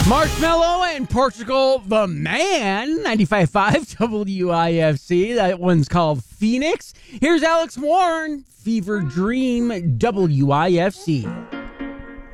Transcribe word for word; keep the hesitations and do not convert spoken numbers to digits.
Marshmello and Portugal the Man, ninety-five point five W I F C. That one's called Phoenix. Here's Alex Warren, Fever Dream, W I F C.